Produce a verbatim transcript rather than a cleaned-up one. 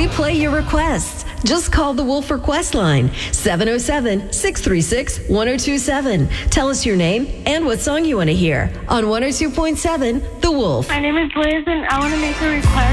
play your requests. Just call the Wolf Request line, seven oh seven, six three six, one oh two seven. Tell us your name and what song you want to hear on one oh two point seven The Wolf. My name is Liz, and I want to make a request.